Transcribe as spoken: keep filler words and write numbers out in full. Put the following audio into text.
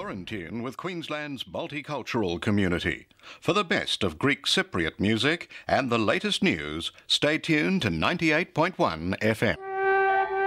You're in tune with Queensland's multicultural community. For the best of Greek Cypriot music and the latest news, stay tuned to ninety-eight point one F M.